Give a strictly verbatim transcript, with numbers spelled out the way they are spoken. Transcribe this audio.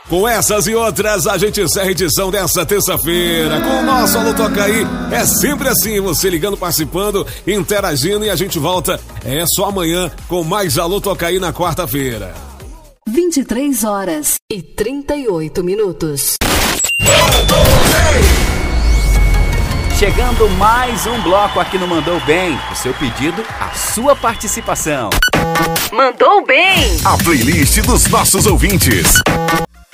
Com essas e outras, a gente encerra a edição dessa terça-feira. Com o nosso Alô Toca Aí, é sempre assim, você ligando, participando, interagindo, e a gente volta, é só amanhã, com mais Alô Toca Aí na quarta-feira. vinte e três horas e trinta e oito minutos. Chegando mais um bloco aqui no Mandou Bem. O seu pedido, a sua participação. Mandou bem! A playlist dos nossos ouvintes.